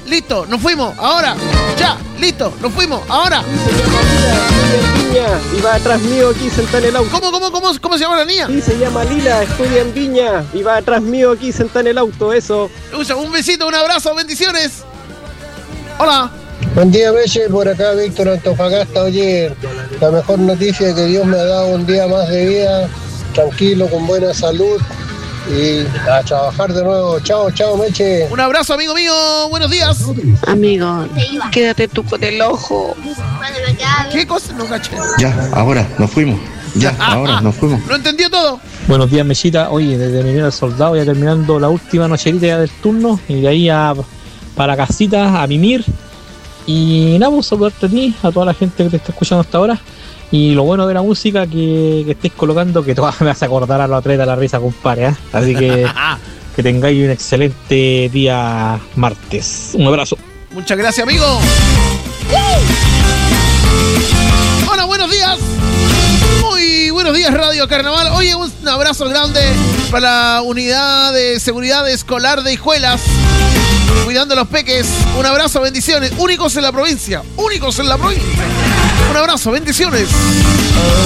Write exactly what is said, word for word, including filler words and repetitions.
listo, nos fuimos, ahora, ya, listo, nos fuimos, ahora. Viña y va atrás mío aquí sentada en el auto. ¿Cómo, cómo, cómo, cómo se llama la niña? Sí, se llama Lila, estudia en Viña y va atrás mío aquí sentada en el auto, eso. Un besito, un abrazo, bendiciones. Hola. Buen día, Meche, por acá Víctor Antofagasta. Oye, la mejor noticia es que Dios me ha dado un día más de vida, tranquilo, con buena salud y a trabajar de nuevo. Chao, chao, Meche. Un abrazo, amigo mío, buenos días. Amigo, quédate tú con el ojo. ¿Qué cosa? No caché. Ya, ahora nos fuimos. Ya, ah, ahora ah, nos fuimos. ¿Lo entendió todo? Buenos días, Mechita. Oye, desde mi el soldado ya terminando la última nocherita ya del turno y de ahí a para la casita a mimir. Y nada, pues saludarte a ti, a toda la gente que te está escuchando hasta ahora. Y lo bueno de la música que, que estés colocando, que todas me vas a acordar a los atletas de la risa, compadre, ¿eh? Así que que tengáis un excelente día martes. Un abrazo. Muchas gracias, amigo. Hola, buenos días. Muy buenos días, Radio Carnaval. Oye, un abrazo grande para la unidad de seguridad escolar de Hijuelas, cuidando a los peques. Un abrazo, bendiciones. Únicos en la provincia. Únicos en la provincia. Un abrazo, bendiciones.